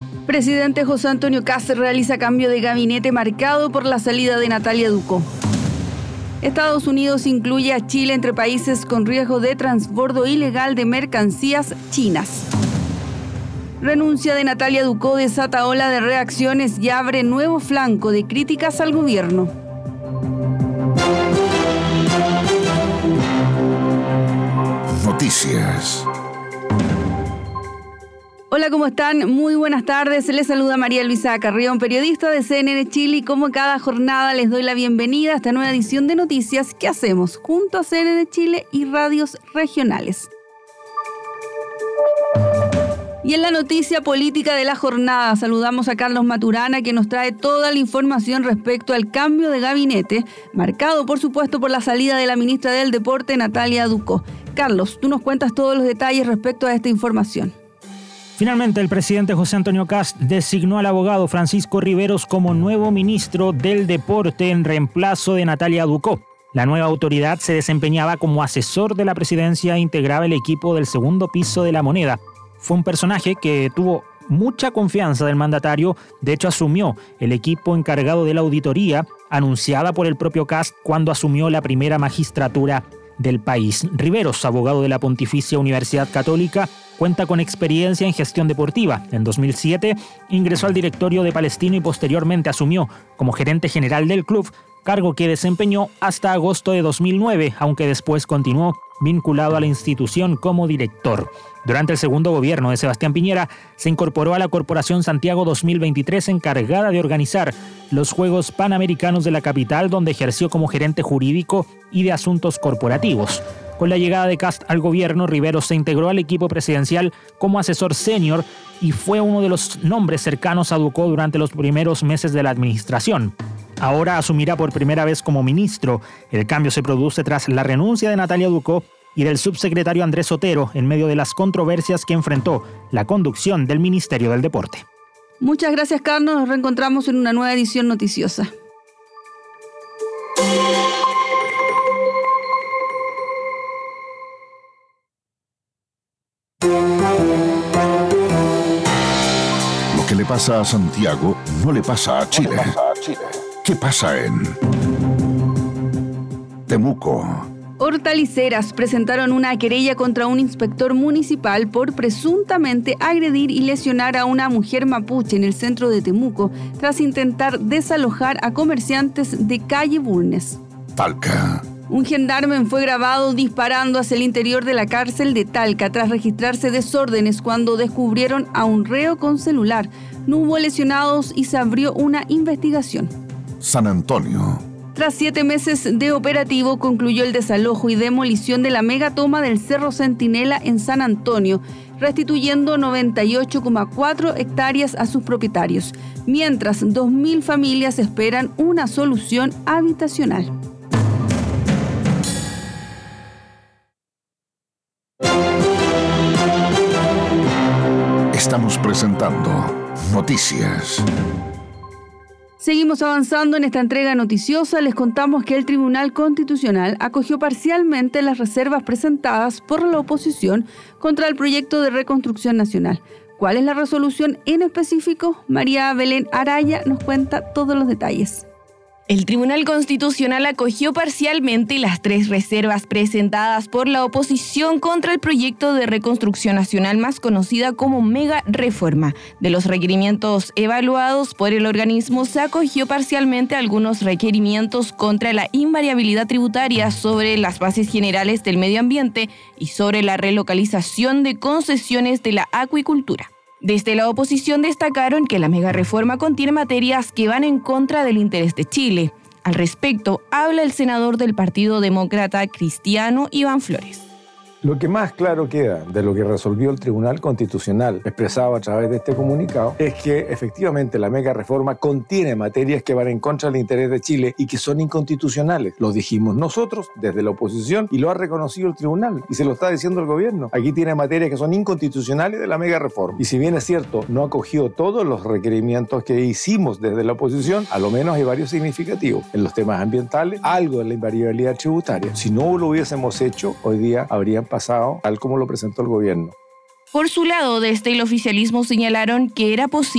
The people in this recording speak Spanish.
Presidente José Antonio Kast realiza cambio de gabinete marcado por la salida de Natalia Ducó. Estados Unidos incluye a Chile entre países con riesgo de transbordo ilegal de mercancías chinas. Renuncia de Natalia Ducó desata ola de reacciones y abre nuevo flanco de críticas al gobierno. Noticias. Hola, ¿cómo están? Muy buenas tardes. Les saluda María Luisa Carrión, periodista de CNN Chile, y como cada jornada les doy la bienvenida a esta nueva edición de noticias que hacemos junto a CNN Chile y radios regionales. Y en la noticia política de la jornada saludamos a Carlos Maturana, que nos trae toda la información respecto al cambio de gabinete, marcado por supuesto por la salida de la ministra del Deporte, Natalia Ducó. Carlos, tú nos cuentas todos los detalles respecto a esta información. Finalmente, el presidente José Antonio Kast designó al abogado Francisco Riveros como nuevo ministro del Deporte en reemplazo de Natalia Ducó. La nueva autoridad se desempeñaba como asesor de la presidencia e integraba el equipo del segundo piso de La Moneda. Fue un personaje que tuvo mucha confianza del mandatario. De hecho, asumió el equipo encargado de la auditoría anunciada por el propio Kast cuando asumió la primera magistratura del país. Riveros, abogado de la Pontificia Universidad Católica, cuenta con experiencia en gestión deportiva. En 2007 ingresó al directorio de Palestino y posteriormente asumió como gerente general del club, cargo que desempeñó hasta agosto de 2009, aunque después continuó vinculado a la institución como director. Durante el segundo gobierno de Sebastián Piñera, se incorporó a la Corporación Santiago 2023, encargada de organizar los Juegos Panamericanos de la capital, donde ejerció como gerente jurídico y de asuntos corporativos. Con la llegada de Kast al gobierno, Riveros se integró al equipo presidencial como asesor senior y fue uno de los nombres cercanos a Ducó durante los primeros meses de la administración. Ahora asumirá por primera vez como ministro. El cambio se produce tras la renuncia de Natalia Ducó y del subsecretario Andrés Otero en medio de las controversias que enfrentó la conducción del Ministerio del Deporte. Muchas gracias, Carlos. Nos reencontramos en una nueva edición noticiosa. Lo que le pasa a Santiago no le pasa a Chile. ¿Qué pasa en Temuco? Hortaliceras presentaron una querella contra un inspector municipal por presuntamente agredir y lesionar a una mujer mapuche en el centro de Temuco tras intentar desalojar a comerciantes de calle Bulnes. Talca. Un gendarme fue grabado disparando hacia el interior de la cárcel de Talca tras registrarse desórdenes cuando descubrieron a un reo con celular. No hubo lesionados y se abrió una investigación. San Antonio. Tras 7 meses de operativo, concluyó el desalojo y demolición de la megatoma del Cerro Centinela en San Antonio, restituyendo 98,4 hectáreas a sus propietarios, mientras 2.000 familias esperan una solución habitacional. Estamos presentando Noticias. Seguimos avanzando en esta entrega noticiosa. Les contamos que el Tribunal Constitucional acogió parcialmente las reservas presentadas por la oposición contra el proyecto de reconstrucción nacional. ¿Cuál es la resolución en específico? María Belén Araya nos cuenta todos los detalles. El Tribunal Constitucional acogió parcialmente las 3 reservas presentadas por la oposición contra el proyecto de reconstrucción nacional más conocida como Mega Reforma. De los requerimientos evaluados por el organismo, se acogió parcialmente algunos requerimientos contra la invariabilidad tributaria sobre las bases generales del medio ambiente y sobre la relocalización de concesiones de la acuicultura. Desde la oposición destacaron que la megareforma contiene materias que van en contra del interés de Chile. Al respecto, habla el senador del Partido Demócrata Cristiano, Iván Flores. Lo que más claro queda de lo que resolvió el Tribunal Constitucional, expresado a través de este comunicado, es que efectivamente la mega reforma contiene materias que van en contra del interés de Chile y que son inconstitucionales. Lo dijimos nosotros desde la oposición y lo ha reconocido el Tribunal y se lo está diciendo el gobierno. Aquí tiene materias que son inconstitucionales de la mega reforma. Y si bien es cierto, no acogió todos los requerimientos que hicimos desde la oposición, a lo menos hay varios significativos. En los temas ambientales, algo en la invariabilidad tributaria. Si no lo hubiésemos hecho, hoy día habrían pasado tal como lo presentó el gobierno. Por su lado, desde el oficialismo señalaron que era posible